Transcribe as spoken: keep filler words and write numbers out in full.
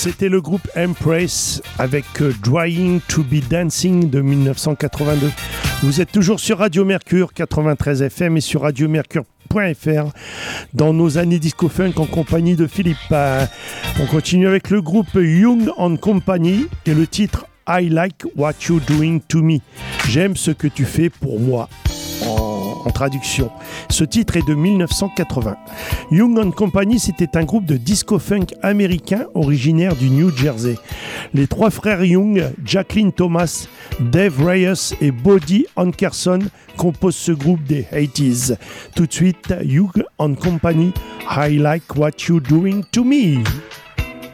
C'était le groupe Empress avec euh, Trying to be Dancing de dix-neuf cent quatre-vingt-deux. Vous êtes toujours sur Radio Mercure quatre-vingt-treize F M et sur radio mercure point f r dans nos années disco funk en compagnie de Philippe. Euh, on continue avec le groupe Young and Company et le titre I Like What You're Doing to Me. J'aime ce que tu fais pour moi. En, en traduction. Ce titre est de dix-neuf cent quatre-vingts. Young and Company, c'était un groupe de disco-funk américain originaire du New Jersey. Les trois frères Young, Jacqueline Thomas, Dave Reyes et Buddy Hankerson composent ce groupe des quatre-vingt-dix. Tout de suite, Young and Company, I Like What You're Doing to Me.